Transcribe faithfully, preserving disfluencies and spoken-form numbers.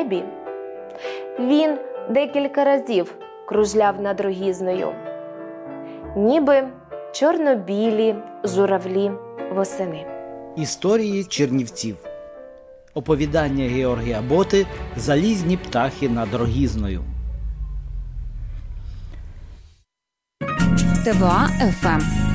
небі. Він декілька разів кружляв над Рогізною, ніби чорно-білі журавлі восени. Історії Чернівців. Оповідання Георгія Боти «Залізні птахи над Рогізною». ТВА еф ем